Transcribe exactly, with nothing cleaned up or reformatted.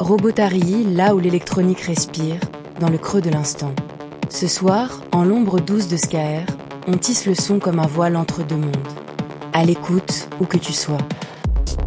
Robotary, là où l'électronique respire, dans le creux de l'instant. Ce soir, en l'ombre douce de Skaer, on tisse le son comme un voile entre deux mondes. À l'écoute, où que tu sois.